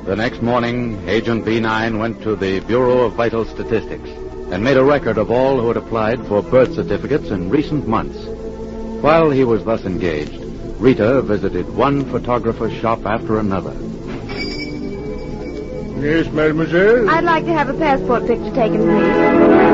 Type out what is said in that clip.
The next morning, Agent B9 went to the Bureau of Vital Statistics and made a record of all who had applied for birth certificates in recent months. While he was thus engaged, Rita visited one photographer's shop after another. Yes, mademoiselle? I'd like to have a passport picture taken, please.